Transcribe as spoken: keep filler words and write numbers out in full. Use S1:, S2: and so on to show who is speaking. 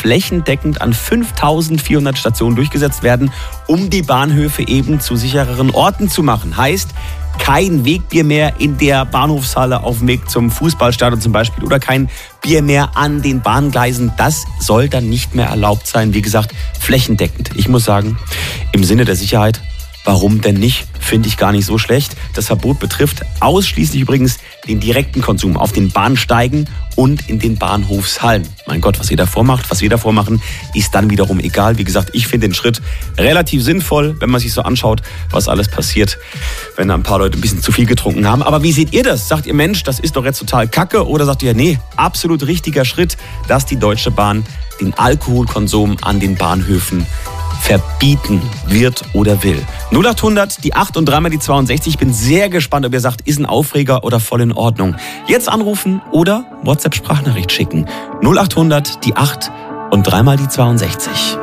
S1: flächendeckend an fünftausendvierhundert Stationen durchgesetzt werden, um die Bahnhöfe eben zu sichereren Orten zu machen. Heißt, kein Wegbier mehr in der Bahnhofshalle auf dem Weg zum Fußballstadion zum Beispiel oder kein Bier mehr an den Bahngleisen. Das soll dann nicht mehr erlaubt sein. Wie gesagt, flächendeckend. Ich muss sagen, im Sinne der Sicherheit, warum denn nicht? Finde ich gar nicht so schlecht. Das Verbot betrifft ausschließlich übrigens den direkten Konsum auf den Bahnsteigen und in den Bahnhofshallen. Mein Gott, was ihr davor macht, was wir davor machen, ist dann wiederum egal. Wie gesagt, ich finde den Schritt relativ sinnvoll, wenn man sich so anschaut, was alles passiert, wenn da ein paar Leute ein bisschen zu viel getrunken haben. Aber wie seht ihr das? Sagt ihr, Mensch, das ist doch jetzt total kacke? Oder sagt ihr, nee, absolut richtiger Schritt, dass die Deutsche Bahn den Alkoholkonsum an den Bahnhöfen verbieten wird oder will. null achthundert, die acht und dreimal die zweiundsechzig. Ich bin sehr gespannt, ob ihr sagt, ist ein Aufreger oder voll in Ordnung. Jetzt anrufen oder WhatsApp-Sprachnachricht schicken. null achthundert, die acht und dreimal die zweiundsechzig.